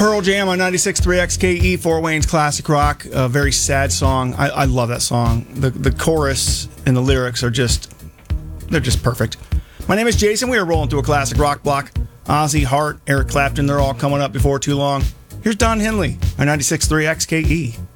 Pearl Jam on 96.3 XKE, Fort Wayne's classic rock. A very sad song. I love that song. The chorus and the lyrics are they're just perfect. My name is Jason. We are rolling through a classic rock block. Ozzy, Hart, Eric Clapton, they're all coming up before too long. Here's Don Henley on 96.3 XKE.